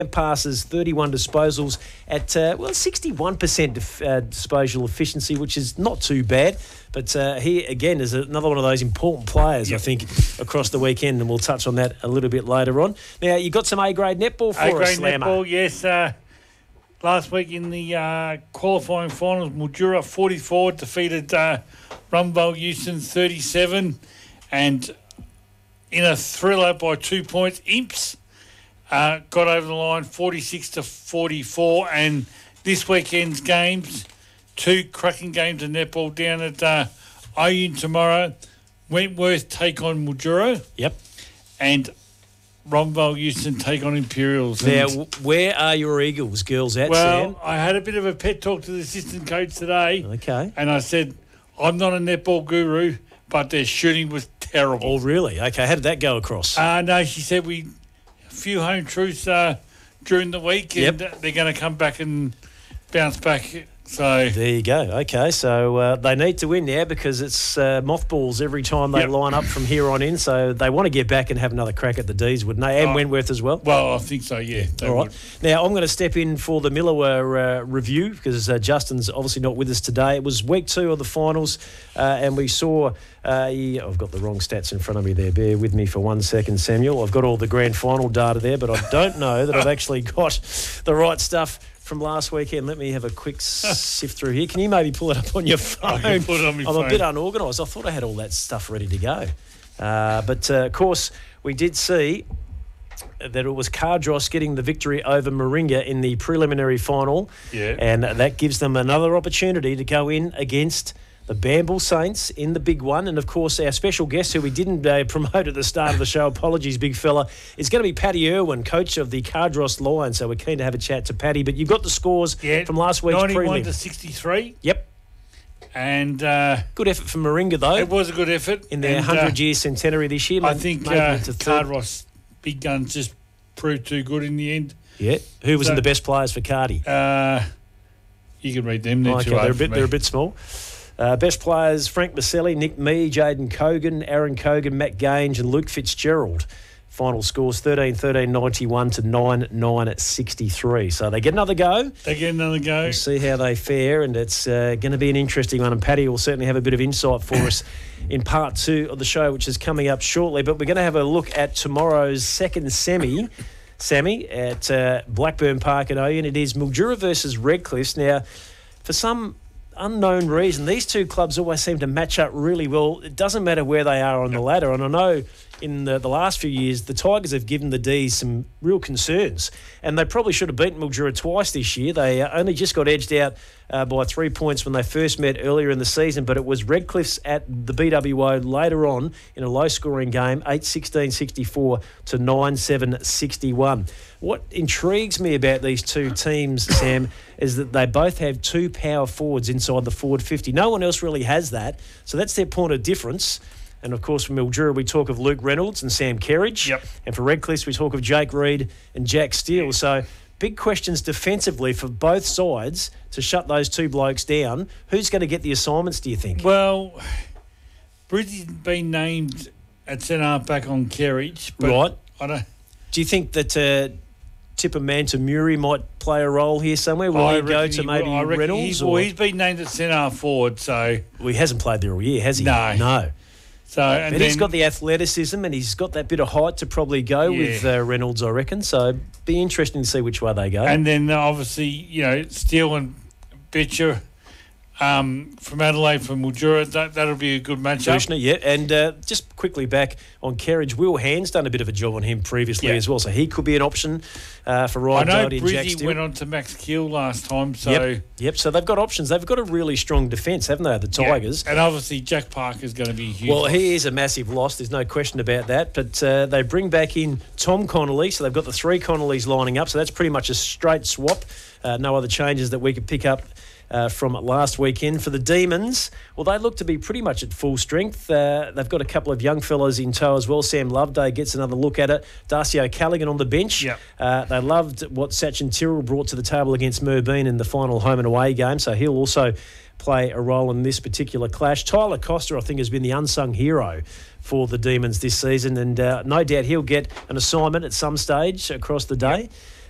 passes, 31 disposals at, 61% disposal efficiency, which is not too bad. But he, again, is another one of those important players, I think, across the weekend, and we'll touch on that a little bit later on. Now, you got some A-grade netball for us, Slammer. A-grade netball, yes. Last week in the qualifying finals, Mildura 44 defeated Rumville Houston 37, and in a thriller by 2 points, Imps got over the line 46-44, and this weekend's games, two cracking games of netball down at Oyun tomorrow. Wentworth take on Mildura. Yep. And Rumville Houston take on Imperials. Now, where are your Eagles girls at, Well, Sam? I had a bit of a pet talk to the assistant coach today. Okay. And I said, I'm not a netball guru, but their shooting was terrible. Oh, really? Okay, how did that go across? No, she said a few home truths during the week, and they're going to come back and bounce back. So there you go. Okay, so they need to win now because it's mothballs every time they line up from here on in. So they want to get back and have another crack at the D's, wouldn't they? And Wentworth as well. Well, I think so. Yeah. All right. Now I'm going to step in for the Miller review because Justin's obviously not with us today. It was week 2 of the finals, and we saw. I've got the wrong stats in front of me there. Bear with me for 1 second, Samuel. I've got all the grand final data there, but I don't know that I've actually got the right stuff from last weekend. Let me have a quick sift through here. Can you maybe pull it up on your phone? I can put it on my phone. I'm a bit unorganised. I thought I had all that stuff ready to go. But, of course, we did see that it was Cardross getting the victory over Moringa in the preliminary final. Yeah. And that gives them another opportunity to go in against the Bamble Saints in the big one. And, of course, our special guest, who we didn't promote at the start of the show, apologies, big fella, is going to be Paddy Irwin, coach of the Cardross Lions. So we're keen to have a chat to Paddy. But you've got the scores from last week's 91 to 63. Yep. And good effort from Moringa, though. It was a good effort. In their 100-year centenary this year. I think Cardross big guns just proved too good in the end. Yeah. Who was the best players for Cardi? You can read them. They're a bit small. Best players, Frank Maselli, Nick Mee, Jaden Cogan, Aaron Cogan, Matt Gange and Luke Fitzgerald. Final scores 13-13-91 to 9-9-63. So they get another go. We'll see how they fare, and it's going to be an interesting one. And Paddy will certainly have a bit of insight for us in part 2 of the show, which is coming up shortly. But we're going to have a look at tomorrow's second semi, Sammy, at Blackburn Park in Oyun. It is Mildura versus Redcliffe. Now, for some unknown reason, these two clubs always seem to match up really well. It doesn't matter where they are on the ladder. And I know in the last few years, the Tigers have given the D's some real concerns. And they probably should have beaten Mildura twice this year. They only just got edged out by 3 points when they first met earlier in the season. But it was Redcliffe's at the BWO later on in a low-scoring game, 8-16-64 to 9-7-61. What intrigues me about these two teams, Sam, is that they both have 2 power forwards inside the forward 50. No one else really has that. So that's their point of difference. And, of course, for Mildura, we talk of Luke Reynolds and Sam Kerridge. Yep. And for Redcliffe, we talk of Jake Reid and Jack Steele. So big questions defensively for both sides to shut those two blokes down. Who's going to get the assignments, do you think? Well, Bridget's been named at centre back on Kerridge. But right. I don't. Do you think that Tipper Mantamuri might play a role here somewhere? Will he go to maybe Reynolds? He's been named at centre forward, so... Well, he hasn't played there all year, has he? No. So, but he's got the athleticism and he's got that bit of height to probably go with Reynolds, I reckon. So be interesting to see which way they go. And then obviously, Steele and Betcher from Adelaide, from Mildura, that'll be a good matchup. Bushner, yeah. And just quickly back on Kerridge, Will Hand's done a bit of a job on him previously as well, so he could be an option for Ryan Doherty and Jack Steele. I know Brizzy went on to Max Keel last time, so... Yep, so they've got options. They've got a really strong defence, haven't they, the Tigers? And obviously Jack Parker's going to be huge. Well, he is a massive loss, there's no question about that, but they bring back in Tom Connolly, so they've got the 3 Connollys lining up, so that's pretty much a straight swap. No other changes that we could pick up from last weekend. For the Demons, well, they look to be pretty much at full strength. They've got a couple of young fellas in tow as well. Sam Loveday gets another look at it. Darcy O'Callaghan on the bench. Yep. They loved what Sachin Tyrrell brought to the table against Merbein in the final home and away game, so he'll also play a role in this particular clash. Tyler Costa, I think, has been the unsung hero for the Demons this season, and no doubt he'll get an assignment at some stage across the day.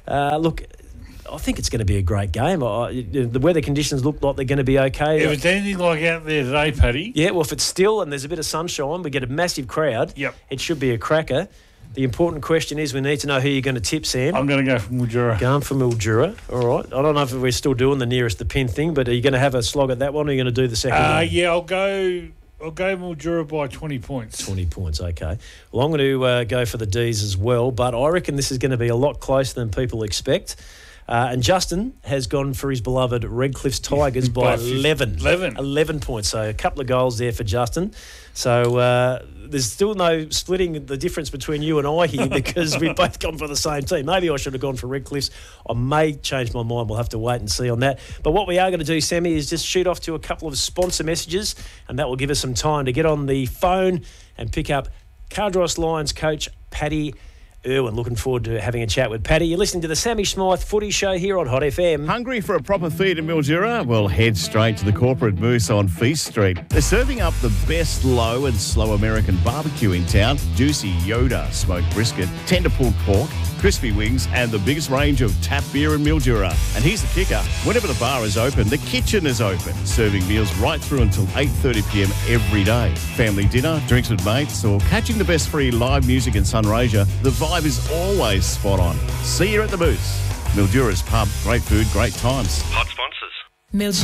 Look, I think it's going to be a great game. The weather conditions look like they're going to be okay. If it's anything like out there today, Paddy. Yeah, well, if it's still and there's a bit of sunshine, we get a massive crowd. Yep. It should be a cracker. The important question is we need to know who you're going to tip, Sam. I'm going to go for Mildura. Going for Mildura. All right. I don't know if we're still doing the nearest the pin thing, but are you going to have a slog at that one or are you going to do the second one? Yeah, I'll go Mildura by 20 points. 20 points, okay. Well, I'm going to go for the D's as well, but I reckon this is going to be a lot closer than people expect. And Justin has gone for his beloved Redcliffe's Tigers by 11. 11 points, so a couple of goals there for Justin. So there's still no splitting the difference between you and I here because we've both gone for the same team. Maybe I should have gone for Redcliffe's. I may change my mind. We'll have to wait and see on that. But what we are going to do, Sammy, is just shoot off to a couple of sponsor messages, and that will give us some time to get on the phone and pick up Cardross Lions coach Paddy Irwin. Looking forward to having a chat with Paddy. You're listening to the Sammy Smythe Footy Show here on Hot FM. Hungry for a proper feed in Mildura? Well, head straight to the Corporate Moose on Feast Street. They're serving up the best low and slow American barbecue in town. Juicy Yoda smoked brisket, tender pulled pork, crispy wings, and the biggest range of tap beer in Mildura. And here's the kicker. Whenever the bar is open, the kitchen is open, serving meals right through until 8:30pm every day. Family dinner, drinks with mates, or catching the best free live music in Sunraysia, the vibe is always spot on. See you at the Moose. Mildura's pub, great food, great times. Hot sponsors.